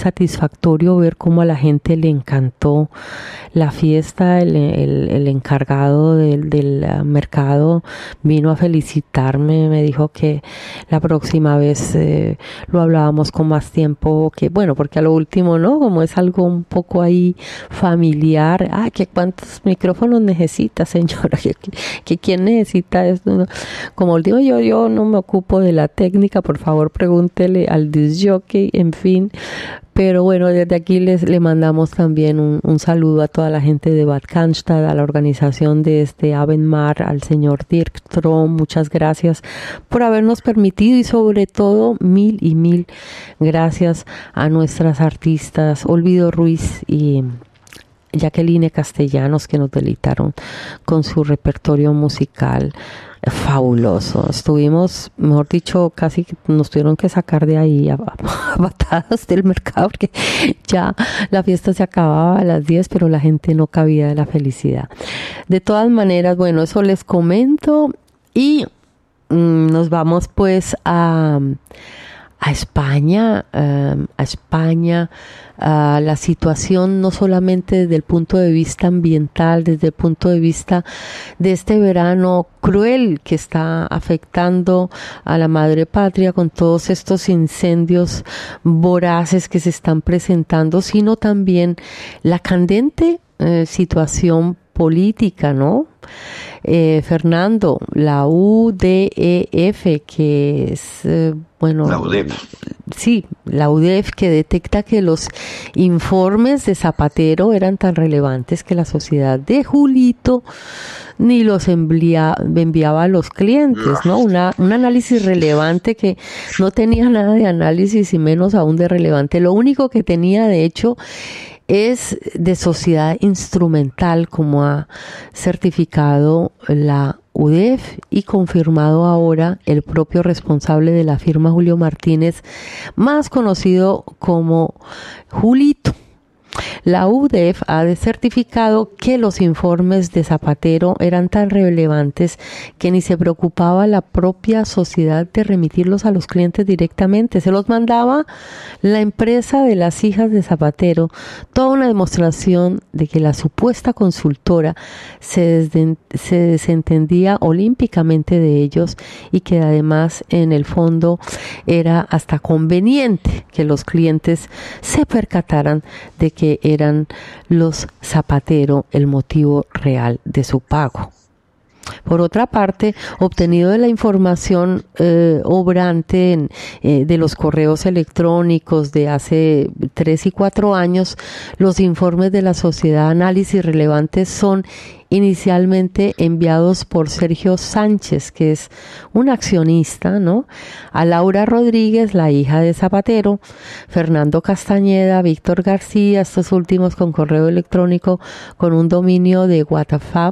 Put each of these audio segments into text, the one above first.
satisfactorio ver cómo a la gente le encantó la fiesta. El encargado del mercado vino a felicitarme, me dijo que la próxima vez lo hablábamos con más tiempo, que bueno, porque a lo último, ¿no? Como es algo un poco ahí familiar, que cuántos micrófonos necesita, señora, que quién necesita esto, ¿no? Como digo yo no me ocupo de la técnica, por favor pregúntele al disc jockey, en fin. Pero bueno, desde aquí le mandamos también un saludo a toda la gente de Bad Cannstatt, a la organización de este Abendmahl, al señor Dirk Trom. Muchas gracias por habernos permitido, y sobre todo mil gracias a nuestras artistas Olvido Ruiz y Jacqueline Castellanos, que nos deleitaron con su repertorio musical fabuloso. Estuvimos, mejor dicho, casi nos tuvieron que sacar de ahí a patadas del mercado, porque ya la fiesta se acababa a las 10, pero la gente no cabía de la felicidad. De todas maneras, bueno, eso les comento, y nos vamos pues a España, la situación no solamente desde el punto de vista ambiental, desde el punto de vista de este verano cruel que está afectando a la madre patria con todos estos incendios voraces que se están presentando, sino también la candente situación política, ¿no? Fernando, la UDEF, que es, la UDEF. Sí, la UDEF, que detecta que los informes de Zapatero eran tan relevantes que la sociedad de Julito ni los enviaba a los clientes, ¿no? Un análisis relevante que no tenía nada de análisis y menos aún de relevante. Lo único que tenía, de hecho, es de sociedad instrumental, como ha certificado la UDEF y confirmado ahora el propio responsable de la firma, Julio Martínez, más conocido como Julito. La UDEF ha certificado que los informes de Zapatero eran tan relevantes que ni se preocupaba la propia sociedad de remitirlos a los clientes directamente. Se los mandaba la empresa de las hijas de Zapatero. Toda una demostración de que la supuesta consultora se desentendía olímpicamente de ellos, y que además en el fondo era hasta conveniente que los clientes se percataran de que eran los Zapatero el motivo real de su pago. Por otra parte, obtenido de la información obrante de los correos electrónicos de hace 3 y 4 años, los informes de la sociedad Análisis Relevantes son inicialmente enviados por Sergio Sánchez, que es un accionista, ¿no?, a Laura Rodríguez, la hija de Zapatero, Fernando Castañeda, Víctor García, estos últimos con correo electrónico con un dominio de WhatsApp,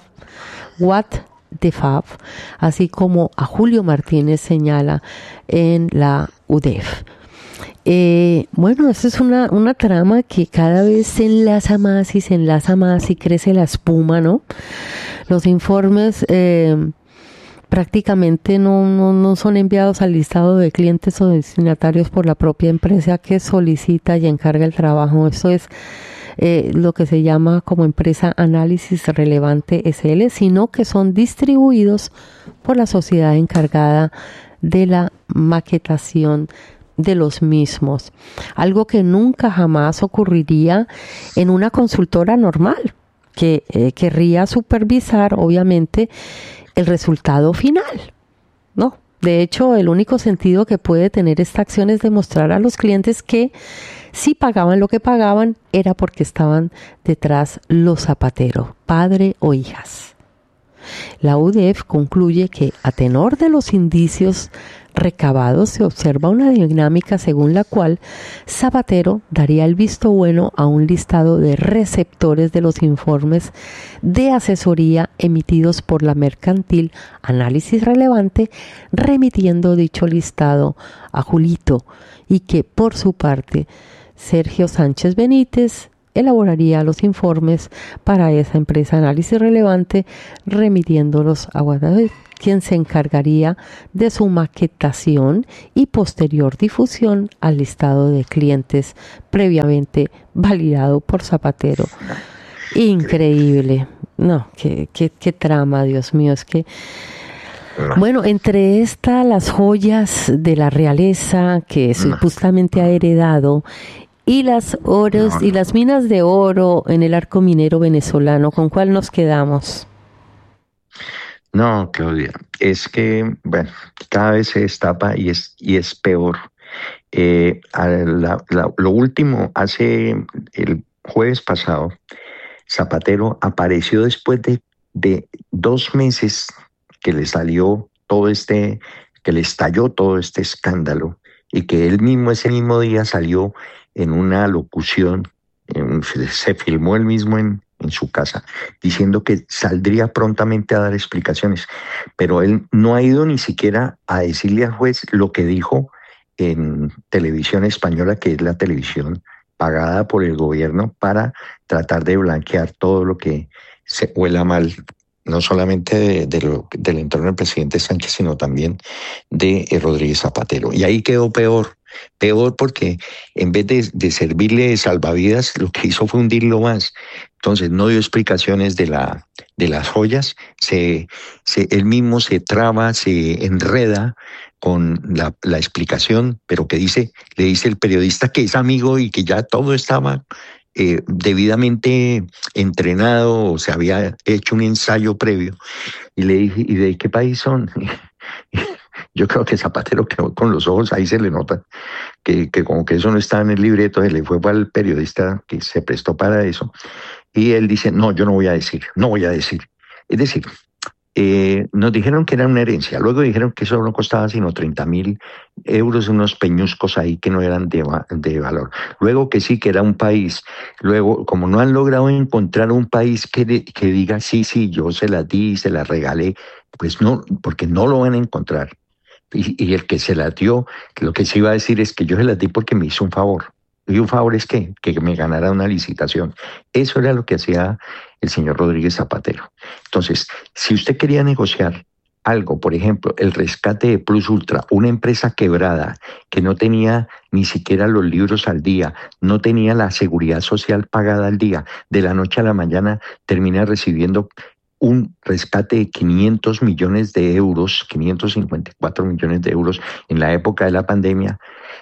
así como a Julio Martínez, señala en la UDEF. Bueno, esta es una trama que cada vez se enlaza más y crece la espuma, ¿no? Los informes prácticamente no son enviados al listado de clientes o destinatarios por la propia empresa que solicita y encarga el trabajo. Esto es lo que se llama como empresa Análisis Relevante SL, sino que son distribuidos por la sociedad encargada de la maquetación de los mismos. Algo que nunca jamás ocurriría en una consultora normal, que querría supervisar, obviamente, el resultado final, ¿no? De hecho, el único sentido que puede tener esta acción es demostrar a los clientes que si pagaban lo que pagaban era porque estaban detrás los Zapatero, padre o hijas. La UDEF concluye que, a tenor de los indicios recabados, se observa una dinámica según la cual Zapatero daría el visto bueno a un listado de receptores de los informes de asesoría emitidos por la mercantil Análisis Relevante, remitiendo dicho listado a Julito, y que por su parte Sergio Sánchez Benítez elaboraría los informes para esa empresa análisis relevante, remitiéndolos a Guadalupe, quien se encargaría de su maquetación y posterior difusión al listado de clientes previamente validado por Zapatero. Increíble. No, qué trama, Dios mío, es que... Bueno, entre estas las joyas de la realeza que supuestamente ha heredado y las oros y las minas de oro en el arco minero venezolano, ¿con cuál nos quedamos? No, Claudia, es que, bueno, cada vez se destapa y es peor. Lo último, el jueves pasado, Zapatero apareció después de 2 meses que le salió que le estalló todo este escándalo y que él mismo ese mismo día salió en una locución, se filmó él mismo en su casa, diciendo que saldría prontamente a dar explicaciones, pero él no ha ido ni siquiera a decirle al juez lo que dijo en televisión española, que es la televisión pagada por el gobierno para tratar de blanquear todo lo que se huela mal, no solamente del entorno del presidente Sánchez, sino también de Rodríguez Zapatero. Y ahí quedó peor porque en vez de servirle de salvavidas, lo que hizo fue hundirlo más. Entonces no dio explicaciones de las joyas, él mismo se traba, se enreda con la explicación, pero le dice el periodista que es amigo y que ya todo estaba debidamente entrenado, o se había hecho un ensayo previo, y le dije, ¿y de qué país son? Yo creo que Zapatero quedó con los ojos, ahí se le nota que como que eso no está en el libreto, se le fue para el periodista que se prestó para eso, y él dice, no, yo no voy a decir. Es decir, nos dijeron que era una herencia, luego dijeron que eso no costaba sino 30.000 euros, unos peñuscos ahí que no eran de valor, luego que sí, que era un país, luego como no han logrado encontrar un país que diga, sí, yo se las di, se las regalé, pues no, porque no lo van a encontrar, y el que se las dio, lo que se iba a decir es que yo se las di porque me hizo un favor. Y un favor es que me ganara una licitación. Eso era lo que hacía el señor Rodríguez Zapatero. Entonces, si usted quería negociar algo, por ejemplo, el rescate de Plus Ultra, una empresa quebrada que no tenía ni siquiera los libros al día, no tenía la seguridad social pagada al día, de la noche a la mañana termina recibiendo un rescate de 500 millones de euros, 554 millones de euros en la época de la pandemia.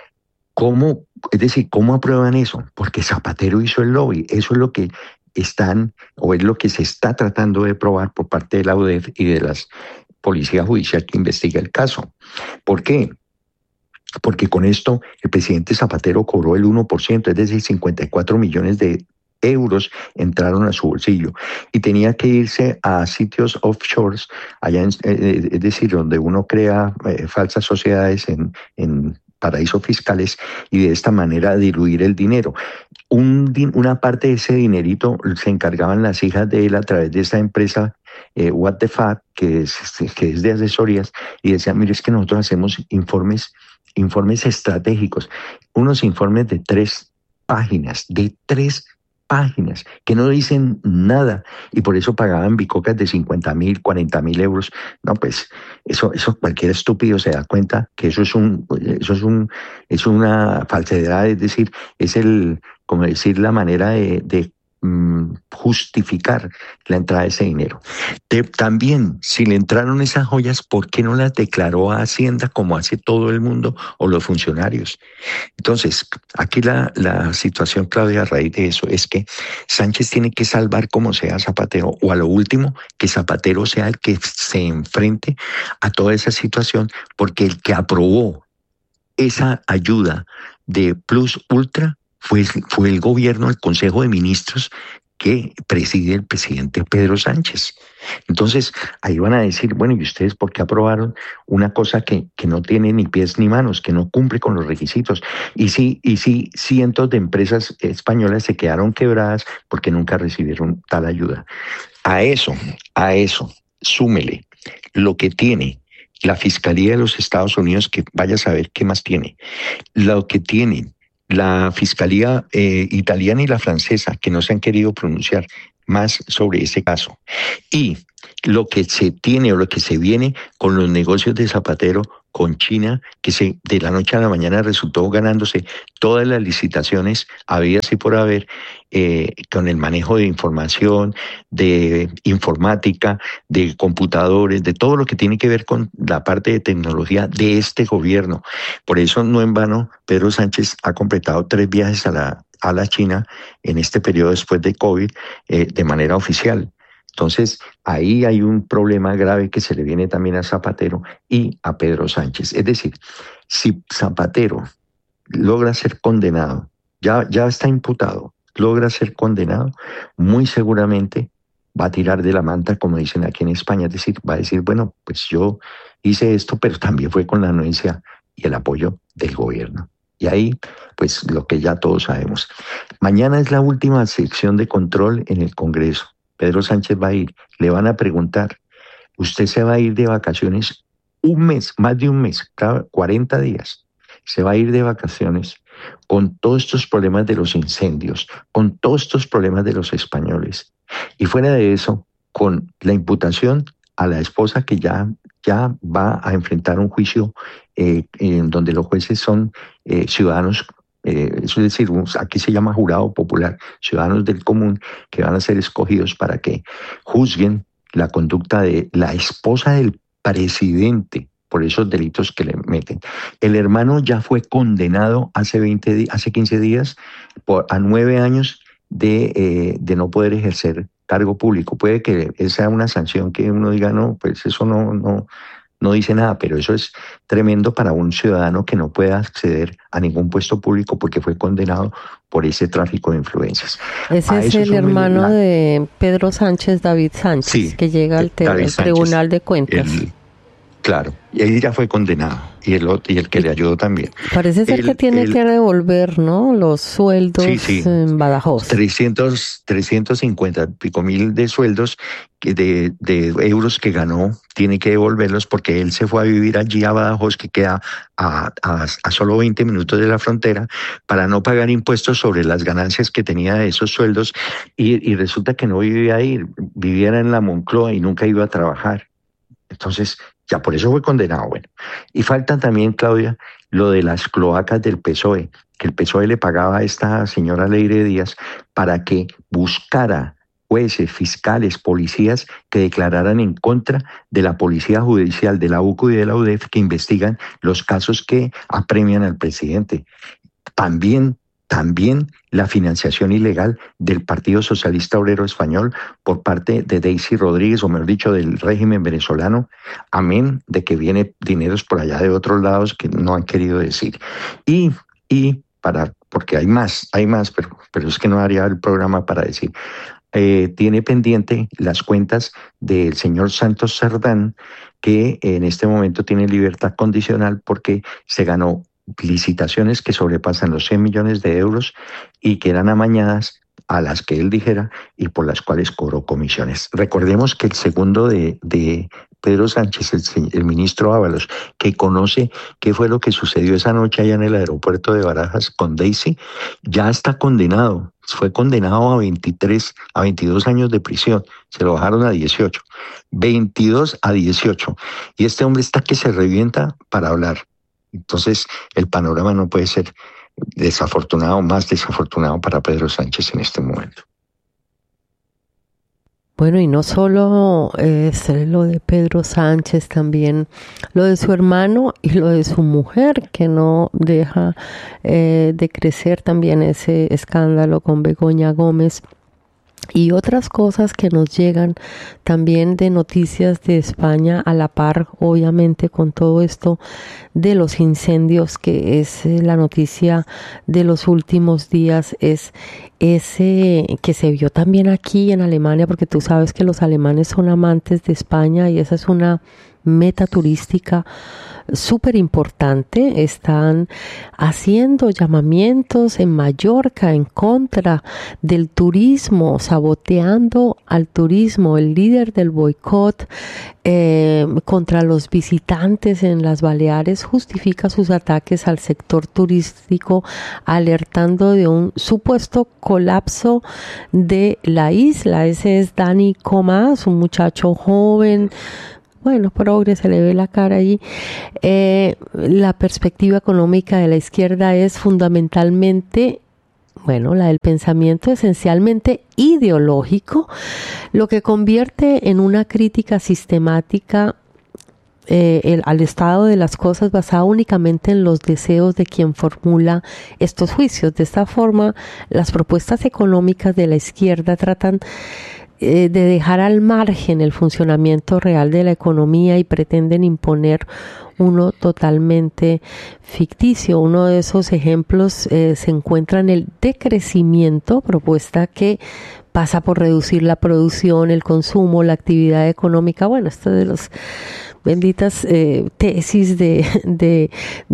¿Cómo aprueban eso? Porque Zapatero hizo el lobby. Eso es lo que es lo que se está tratando de probar por parte de la UDEF y de las policía judicial que investiga el caso. ¿Por qué? Porque con esto el presidente Zapatero cobró el 1%, es decir, 54 millones de euros entraron a su bolsillo y tenía que irse a sitios offshores, allá es decir, donde uno crea falsas sociedades en paraísos fiscales, y de esta manera diluir el dinero. Una parte de ese dinerito se encargaban las hijas de él a través de esta empresa What the Fuck, que es de asesorías, y decían, mire, es que nosotros hacemos informes estratégicos, unos informes de 3 páginas, que no dicen nada, y por eso pagaban bicocas de 50.000, 40.000 euros. No, pues eso cualquier estúpido se da cuenta que eso es una falsedad, es decir, como decir, la manera de justificar la entrada de ese dinero. También, si le entraron esas joyas, ¿por qué no las declaró a Hacienda como hace todo el mundo o los funcionarios? Entonces, aquí la situación, Claudia, a raíz de eso, es que Sánchez tiene que salvar como sea a Zapatero, o a lo último, que Zapatero sea el que se enfrente a toda esa situación, porque el que aprobó esa ayuda de Plus Ultra fue el gobierno, el Consejo de Ministros que preside el presidente Pedro Sánchez. Entonces, ahí van a decir, bueno, ¿y ustedes por qué aprobaron una cosa que no tiene ni pies ni manos, que no cumple con los requisitos? Y sí, cientos de empresas españolas se quedaron quebradas porque nunca recibieron tal ayuda. A eso, súmele lo que tiene la Fiscalía de los Estados Unidos, que vaya a saber qué más tiene, lo que tienen la fiscalía italiana y la francesa, que no se han querido pronunciar más sobre ese caso. Y lo que se tiene o lo que se viene con los negocios de Zapatero con China, que de la noche a la mañana resultó ganándose todas las licitaciones habidas y por haber, con el manejo de información, de informática, de computadores, de todo lo que tiene que ver con la parte de tecnología de este gobierno. Por eso, no en vano, Pedro Sánchez ha completado 3 viajes a la China en este periodo después de COVID, de manera oficial. Entonces, ahí hay un problema grave que se le viene también a Zapatero y a Pedro Sánchez. Es decir, si Zapatero logra ser condenado, ya está imputado, logra ser condenado, muy seguramente va a tirar de la manta, como dicen aquí en España, es decir, va a decir, bueno, pues yo hice esto, pero también fue con la anuencia y el apoyo del gobierno. Y ahí, pues lo que ya todos sabemos. Mañana es la última sección de control en el Congreso. Pedro Sánchez va a ir, le van a preguntar, ¿usted se va a ir de vacaciones un mes, más de un mes, 40 días? Se va a ir de vacaciones con todos estos problemas de los incendios, con todos estos problemas de los españoles. Y fuera de eso, con la imputación a la esposa que ya va a enfrentar un juicio en donde los jueces son ciudadanos, es decir, aquí se llama jurado popular, ciudadanos del común que van a ser escogidos para que juzguen la conducta de la esposa del presidente por esos delitos que le meten. El hermano ya fue condenado hace 15 días a 9 años de no poder ejercer cargo público. Puede que esa sea una sanción que uno diga, no, pues eso no dice nada, pero eso es tremendo para un ciudadano que no pueda acceder a ningún puesto público porque fue condenado por ese tráfico de influencias. Ese es el hermano de Pedro Sánchez, David Sánchez, sí, que llega al Tribunal de Cuentas. Claro, y él ya fue condenado, y el que le ayudó también. Parece ser que tiene que devolver, ¿no?, los sueldos en Badajoz. 350 pico mil de sueldos, de euros que ganó, tiene que devolverlos porque él se fue a vivir allí a Badajoz, que queda a solo 20 minutos de la frontera, para no pagar impuestos sobre las ganancias que tenía de esos sueldos, y resulta que no vivía ahí, viviera en la Moncloa y nunca iba a trabajar. Entonces, ya por eso fue condenado. Bueno, y falta también, Claudia, lo de las cloacas del PSOE, que el PSOE le pagaba a esta señora Leire Díaz para que buscara jueces, fiscales, policías que declararan en contra de la policía judicial, de la UCO y de la UDEF, que investigan los casos que apremian al presidente. También la financiación ilegal del Partido Socialista Obrero Español por parte de Daisy Rodríguez, o mejor dicho, del régimen venezolano, amén de que viene dineros por allá de otros lados que no han querido decir. Porque hay más, pero es que no haría el programa para decir. Tiene pendiente las cuentas del señor Santos Cerdán, que en este momento tiene libertad condicional porque se ganó licitaciones que sobrepasan los 100 millones de euros y que eran amañadas a las que él dijera y por las cuales cobró comisiones. Recordemos que el segundo de Pedro Sánchez, el ministro Ábalos, que conoce qué fue lo que sucedió esa noche allá en el aeropuerto de Barajas con Daisy, ya está condenado. Fue condenado a 22 años de prisión. Se lo bajaron a 18. 22 a 18. Y este hombre está que se revienta para hablar. Entonces, el panorama no puede ser más desafortunado para Pedro Sánchez en este momento. Bueno, y no solo es lo de Pedro Sánchez, también lo de su hermano y lo de su mujer, que no deja de crecer también ese escándalo con Begoña Gómez. Y otras cosas que nos llegan también de noticias de España a la par, obviamente, con todo esto de los incendios, que es la noticia de los últimos días, es ese que se vio también aquí en Alemania, porque tú sabes que los alemanes son amantes de España y esa es una meta turística súper importante. Están haciendo llamamientos en Mallorca en contra del turismo, saboteando al turismo. El líder del boicot contra los visitantes en las Baleares justifica sus ataques al sector turístico, alertando de un supuesto colapso de la isla. Ese es Dani Comas, un muchacho joven, bueno, progre, se le ve la cara allí. La perspectiva económica de la izquierda es fundamentalmente, bueno, la del pensamiento esencialmente ideológico, lo que convierte en una crítica sistemática al estado de las cosas basada únicamente en los deseos de quien formula estos juicios. De esta forma, las propuestas económicas de la izquierda tratan de dejar al margen el funcionamiento real de la economía y pretenden imponer uno totalmente ficticio. Uno de esos ejemplos se encuentra en el decrecimiento, propuesta que pasa por reducir la producción, el consumo, la actividad económica. Bueno, esto de los benditas tesis de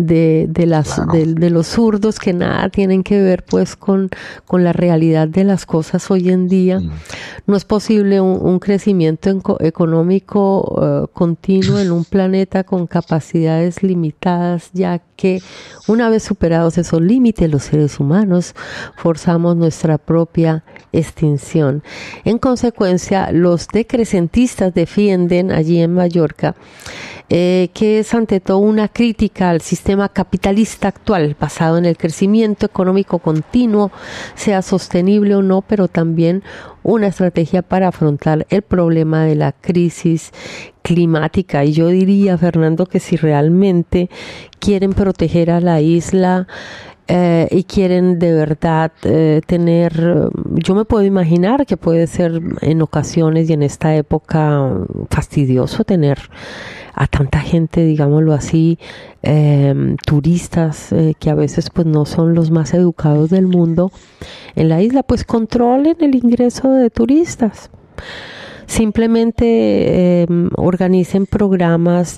los zurdos que nada tienen que ver pues con la realidad de las cosas hoy en día. No es posible un crecimiento económico continuo en un planeta con capacidades limitadas, ya que una vez superados esos límites, los seres humanos forzamos nuestra propia extinción. En consecuencia, los decrecentistas defienden allí en Mallorca que es ante todo una crítica al sistema capitalista actual, basado en el crecimiento económico continuo, sea sostenible o no, pero también una estrategia para afrontar el problema de la crisis climática. Y yo diría, Fernando, que si realmente quieren proteger a la isla y quieren de verdad tener, yo me puedo imaginar que puede ser en ocasiones y en esta época fastidioso tener a tanta gente, digámoslo así, turistas que a veces pues no son los más educados del mundo en la isla, pues controlen el ingreso de turistas. Simplemente organicen programas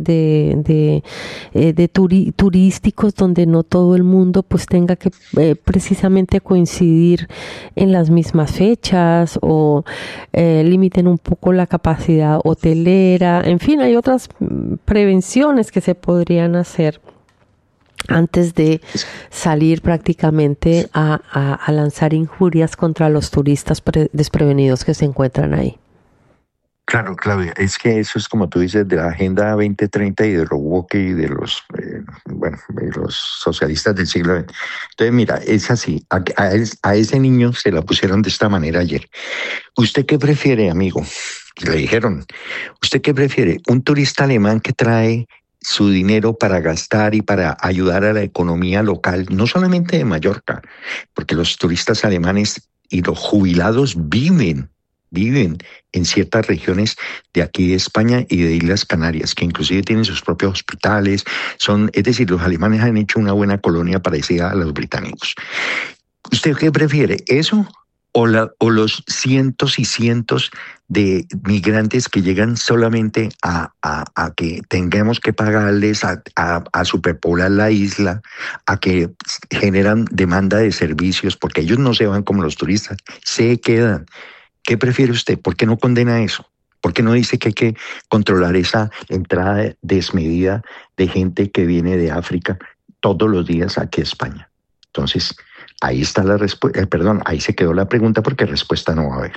turísticos donde no todo el mundo pues tenga que precisamente coincidir en las mismas fechas, o limiten un poco la capacidad hotelera. En fin, hay otras prevenciones que se podrían hacer antes de salir prácticamente a lanzar injurias contra los turistas desprevenidos que se encuentran ahí. Claro, Claudia, es que eso es como tú dices de la Agenda 2030 y de los woke y de los, de los socialistas del siglo XX. Entonces, mira, es así, a ese niño se la pusieron de esta manera ayer. ¿Usted qué prefiere, amigo? Y le dijeron, ¿usted qué prefiere? ¿Un turista alemán que trae su dinero para gastar y para ayudar a la economía local, no solamente de Mallorca, porque los turistas alemanes y los jubilados viven en ciertas regiones de aquí de España y de Islas Canarias, que inclusive tienen sus propios hospitales, es decir, los alemanes han hecho una buena colonia parecida a los británicos. ¿Usted qué prefiere, eso o los cientos y cientos de migrantes que llegan solamente a que tengamos que pagarles, a superpoblar la isla, a que generan demanda de servicios, porque ellos no se van como los turistas, se quedan? ¿Qué prefiere usted? ¿Por qué no condena eso? ¿Por qué no dice que hay que controlar esa entrada desmedida de gente que viene de África todos los días aquí a España? Entonces, ahí está la respuesta, ahí se quedó la pregunta porque respuesta no va a haber.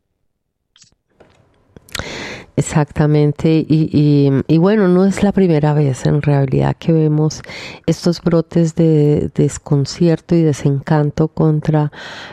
Exactamente, y bueno, no es la primera vez en realidad que vemos estos brotes de desconcierto y desencanto contra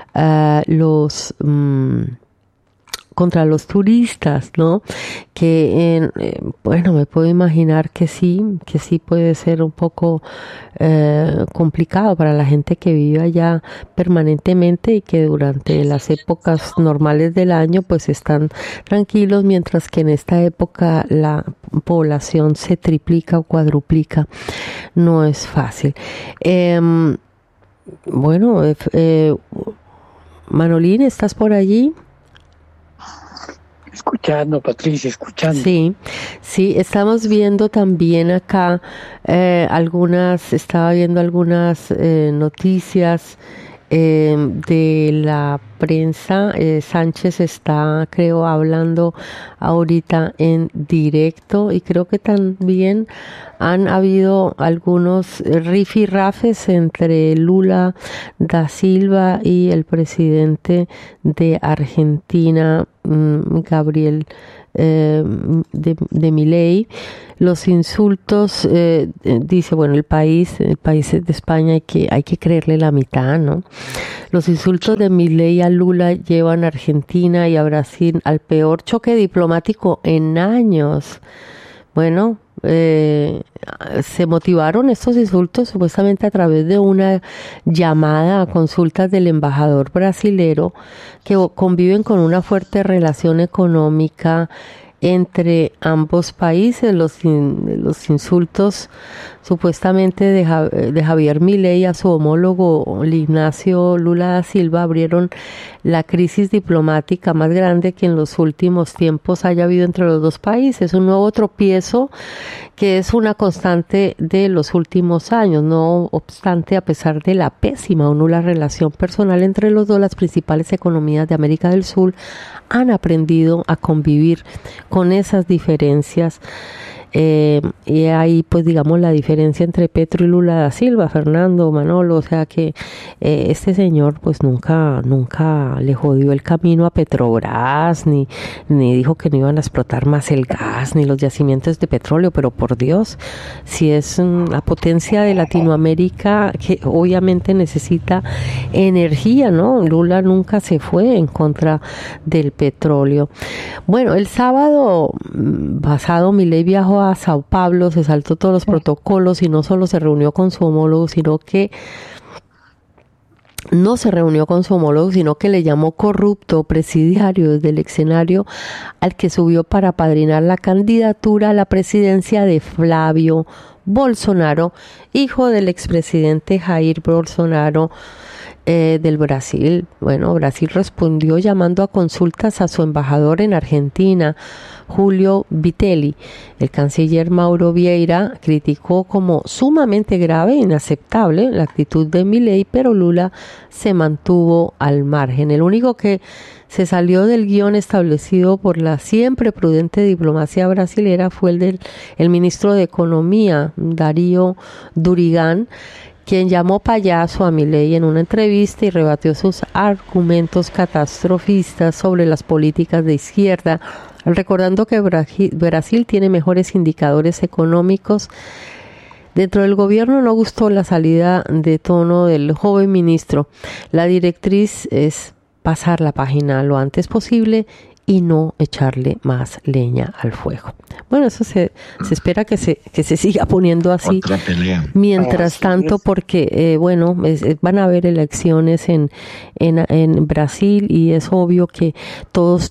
contra los turistas, ¿no? Que, bueno, me puedo imaginar que sí puede ser un poco complicado para la gente que vive allá permanentemente y que durante las épocas normales del año pues están tranquilos, mientras que en esta época la población se triplica o cuadruplica. No es fácil. Bueno, Manolín, ¿estás por allí? escuchando, Patricia, escuchando. Sí, sí, estamos viendo también acá estaba viendo algunas noticias de la prensa. Sánchez está, creo, hablando ahorita en directo, y creo que también han habido algunos rifirrafes entre Lula da Silva y el presidente de Argentina, Gabriel de Milei. Los insultos, dice, bueno, el país de España hay que creerle la mitad, ¿no? Los insultos de Milei a Lula llevan a Argentina y a Brasil al peor choque diplomático en años. Bueno, se motivaron estos insultos supuestamente a través de una llamada a consultas del embajador brasilero, que conviven con una fuerte relación económica entre ambos países. Los insultos supuestamente de Javier Milei a su homólogo Ignacio Lula da Silva abrieron la crisis diplomática más grande que en los últimos tiempos haya habido entre los dos países. Un nuevo tropiezo que es una constante de los últimos años. No obstante, a pesar de la pésima o nula relación personal entre los dos, las principales economías de América del Sur han aprendido a convivir con esas diferencias. Y ahí, pues, digamos, la diferencia entre Petro y Lula da Silva, Fernando, Manolo, o sea que este señor pues nunca le jodió el camino a Petrobras, ni dijo que no iban a explotar más el gas, ni los yacimientos de petróleo, pero por Dios, si es la potencia de Latinoamérica, que obviamente necesita energía, ¿no? Lula nunca se fue en contra del petróleo. Bueno, el sábado pasado Milei viajó a Sao Paulo, se saltó todos los protocolos y no solo se reunió con su homólogo, sino que le llamó corrupto presidiario desde el escenario al que subió para apadrinar la candidatura a la presidencia de Flavio Bolsonaro, hijo del expresidente Jair Bolsonaro del Brasil. Bueno, Brasil respondió llamando a consultas a su embajador en Argentina, Julio Vitelli. El canciller Mauro Vieira criticó como sumamente grave e inaceptable la actitud de Milei, pero Lula se mantuvo al margen. El único que se salió del guión establecido por la siempre prudente diplomacia brasilera fue el ministro de Economía, Darío Durigan, quien llamó payaso a Milei en una entrevista y rebatió sus argumentos catastrofistas sobre las políticas de izquierda, recordando que Brasil tiene mejores indicadores económicos. Dentro del gobierno no gustó la salida de tono del joven ministro. La directriz es pasar la página lo antes posible y no echarle más leña al fuego. Bueno, eso se espera que se siga poniendo así. Otra pelea. Mientras tanto, porque van a haber elecciones en Brasil, y es obvio que todos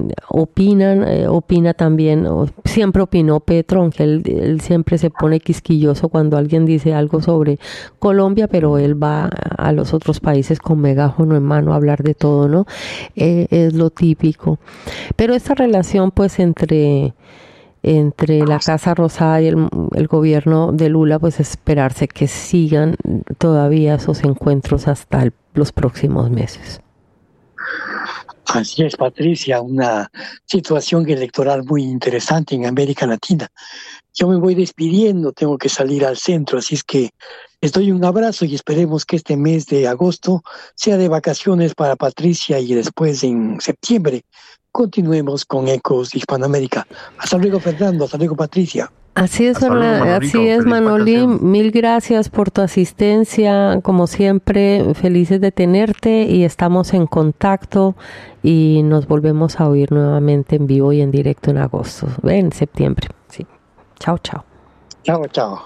opina también, siempre opinó Petro, aunque él siempre se pone quisquilloso cuando alguien dice algo sobre Colombia, pero él va a los otros países con megáfono en mano a hablar de todo, ¿no? Es lo típico. Pero esta relación, pues, entre la Casa Rosada y el gobierno de Lula, pues esperarse que sigan todavía esos encuentros hasta los próximos meses. Así es, Patricia, una situación electoral muy interesante en América Latina. Yo me voy despidiendo, tengo que salir al centro, así es que les doy un abrazo y esperemos que este mes de agosto sea de vacaciones para Patricia y después en septiembre continuemos con Ecos de Hispanoamérica. Hasta luego, Fernando. Hasta luego, Patricia. Así es, Manolín. Mil gracias por tu asistencia. Como siempre, felices de tenerte, y estamos en contacto y nos volvemos a oír nuevamente en vivo y en directo en agosto, en septiembre. Sí. Chao, chao. Chao, chao.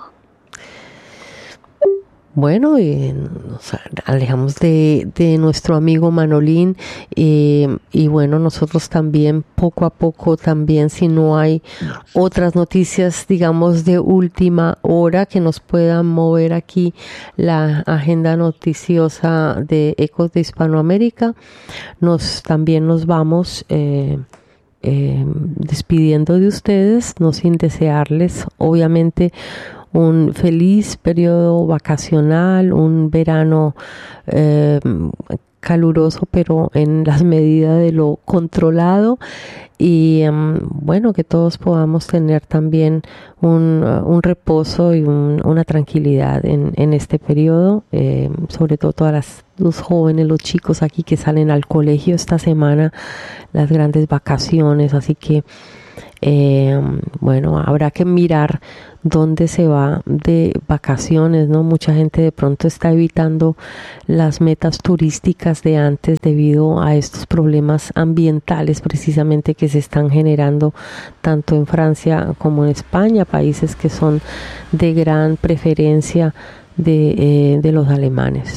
Bueno, nos alejamos de nuestro amigo Manolín, y bueno, nosotros también poco a poco también, si no hay otras noticias, digamos, de última hora que nos puedan mover aquí la agenda noticiosa de Ecos de Hispanoamérica, también nos vamos despidiendo de ustedes, no sin desearles obviamente un feliz periodo vacacional, un verano caluroso, pero en las medidas de lo controlado, y bueno, que todos podamos tener también un reposo y una tranquilidad en este periodo, sobre todo todas los jóvenes, los chicos aquí que salen al colegio esta semana, las grandes vacaciones, así que bueno, habrá que mirar dónde se va de vacaciones, ¿no? Mucha gente de pronto está evitando las metas turísticas de antes debido a estos problemas ambientales precisamente que se están generando tanto en Francia como en España, países que son de gran preferencia de los alemanes.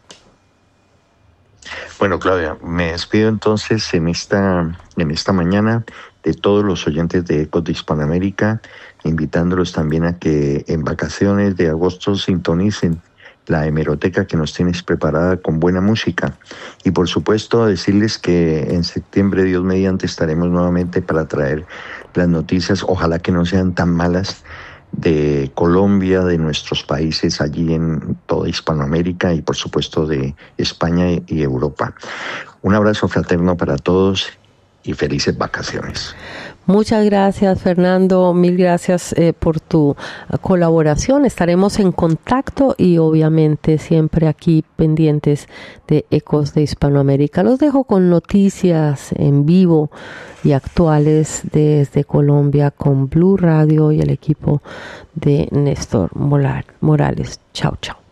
Bueno, Claudia, me despido entonces en esta mañana de todos los oyentes de Ecos de Hispanoamérica, invitándolos también a que en vacaciones de agosto sintonicen la hemeroteca que nos tienes preparada con buena música. Y por supuesto decirles que en septiembre, Dios mediante, estaremos nuevamente para traer las noticias, ojalá que no sean tan malas, de Colombia, de nuestros países allí en toda Hispanoamérica y por supuesto de España y Europa. Un abrazo fraterno para todos y felices vacaciones. Muchas gracias, Fernando. Mil gracias por tu colaboración. Estaremos en contacto y obviamente siempre aquí pendientes de Ecos de Hispanoamérica. Los dejo con noticias en vivo y actuales desde Colombia con Blue Radio y el equipo de Néstor Morales. Chao, chao.